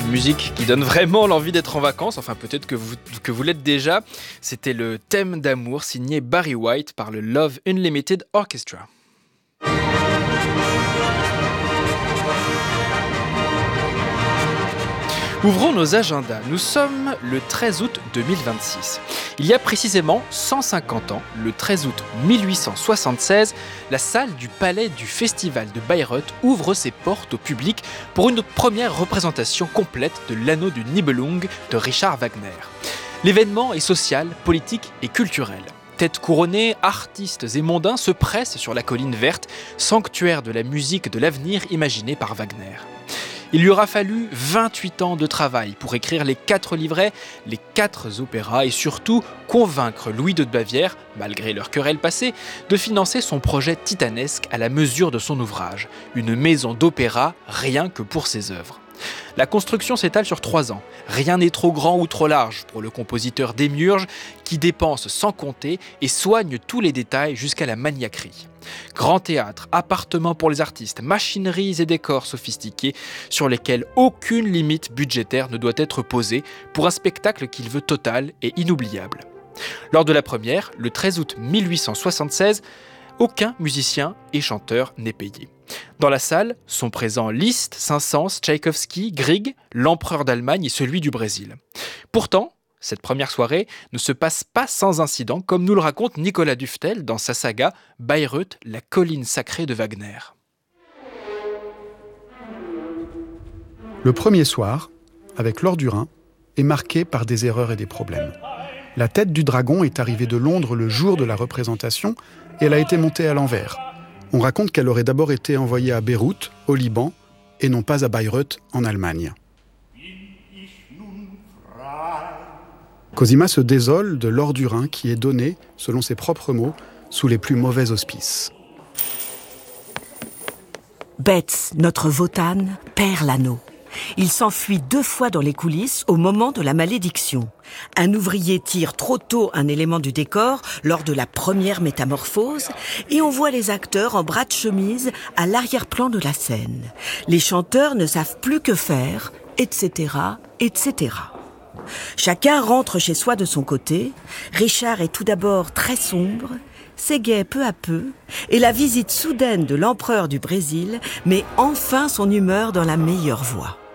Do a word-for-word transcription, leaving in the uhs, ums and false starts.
Musique qui donne vraiment l'envie d'être en vacances, enfin peut-être que vous, que vous l'êtes déjà. C'était le thème d'amour signé Barry White par le Love Unlimited Orchestra. Ouvrons nos agendas. Nous sommes le treize août deux mille vingt-six. Il y a précisément cent cinquante ans, le treize août mille huit cent soixante-seize, la salle du Palais du Festival de Bayreuth ouvre ses portes au public pour une première représentation complète de l'Anneau du Nibelung de Richard Wagner. L'événement est social, politique et culturel. Têtes couronnées, artistes et mondains se pressent sur la colline verte, sanctuaire de la musique de l'avenir imaginée par Wagner. Il lui aura fallu vingt-huit ans de travail pour écrire les quatre livrets, les quatre opéras et surtout convaincre Louis deux de Bavière, malgré leur querelle passée, de financer son projet titanesque à la mesure de son ouvrage, une maison d'opéra rien que pour ses œuvres. La construction s'étale sur trois ans. Rien n'est trop grand ou trop large pour le compositeur démiurge qui dépense sans compter et soigne tous les détails jusqu'à la maniaquerie. Grand théâtre, appartements pour les artistes, machineries et décors sophistiqués sur lesquels aucune limite budgétaire ne doit être posée pour un spectacle qu'il veut total et inoubliable. Lors de la première, le treize août mille huit cent soixante-seize, aucun musicien et chanteur n'est payé. Dans la salle sont présents Liszt, Saint-Saëns, Tchaïkovski, Grieg, l'empereur d'Allemagne et celui du Brésil. Pourtant, cette première soirée ne se passe pas sans incident, comme nous le raconte Nicolas Duftel dans sa saga Bayreuth, la colline sacrée de Wagner. Le premier soir, avec Laure Durin, est marqué par des erreurs et des problèmes. La tête du dragon est arrivée de Londres le jour de la représentation et elle a été montée à l'envers. On raconte qu'elle aurait d'abord été envoyée à Beyrouth, au Liban, et non pas à Bayreuth, en Allemagne. Cosima se désole de l'or du Rhin qui est donné, selon ses propres mots, sous les plus mauvais auspices. Betz, notre Wotan, perd l'anneau. Il s'enfuit deux fois dans les coulisses au moment de la malédiction. Un ouvrier tire trop tôt un élément du décor lors de la première métamorphose et on voit les acteurs en bras de chemise à l'arrière-plan de la scène. Les chanteurs ne savent plus que faire, et cetera, et cetera. Chacun rentre chez soi de son côté. Richard est tout d'abord très sombre, s'égaie peu à peu, et la visite soudaine de l'empereur du Brésil met enfin son humeur dans la meilleure voie.